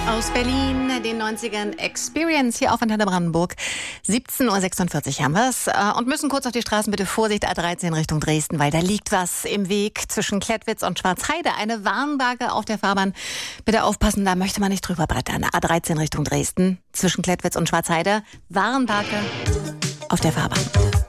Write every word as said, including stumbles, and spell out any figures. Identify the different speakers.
Speaker 1: Aus Berlin, den neunzigern Experience hier auf Antenne Brandenburg. siebzehn Uhr sechsundvierzig haben wir es und müssen kurz auf die Straßen. Bitte Vorsicht, A dreizehn Richtung Dresden, weil da liegt was im Weg zwischen Klettwitz und Schwarzheide. Eine Warnbarke auf der Fahrbahn. Bitte aufpassen, da möchte man nicht drüber brettern. A dreizehn Richtung Dresden, zwischen Klettwitz und Schwarzheide. Warnbarke auf der Fahrbahn.